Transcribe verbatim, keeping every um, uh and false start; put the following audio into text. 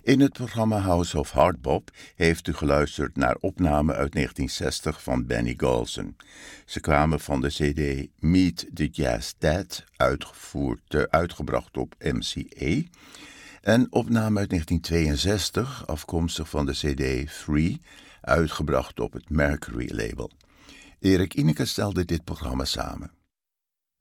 In het programma House of Hardbop heeft u geluisterd naar opnamen uit negentien zestig van Benny Golson. Ze kwamen van de cd Meet the Jazz Dad, uitgevoerd, uh, uitgebracht op M C A. En opname uit negentien tweeënzestig, afkomstig van de cd Free, uitgebracht op het Mercury label. Erik Ineke stelde dit programma samen.